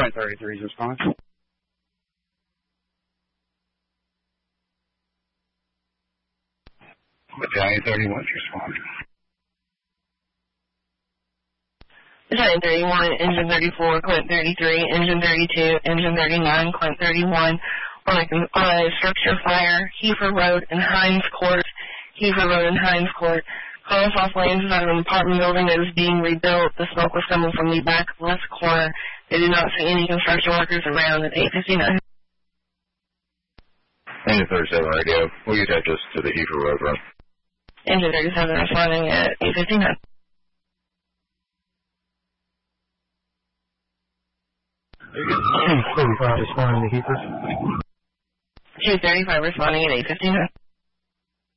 Quint 33's response. Battalion 31's response. Battalion 31, Engine 34, Quint 33, Engine 32, Engine 39, Quint 31, on a structure fire, Heifer Road and Hines Court, Heifer Road and Hines Court. Calls off lanes out of an apartment building that is being rebuilt. The smoke was coming from the back left corner. They did not see any construction workers around at 8:59. Engine 37 radio, will you take us to the Heifer Road run? Engine 37 responding at 8:59. Engine 35 responding to Heifer. 235 responding at 8:59.